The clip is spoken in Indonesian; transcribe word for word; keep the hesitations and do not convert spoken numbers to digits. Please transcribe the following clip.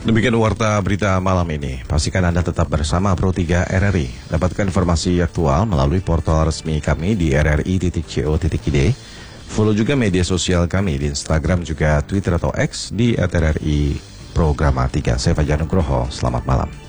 Demikian warta berita malam ini. Pastikan Anda tetap bersama Pro tiga R R I. Dapatkan informasi aktual melalui portal resmi kami di r r i titik co titik i d. Follow juga media sosial kami di Instagram juga Twitter atau X di at r r i programa tiga. Saya Fajar Nugroho. Selamat malam.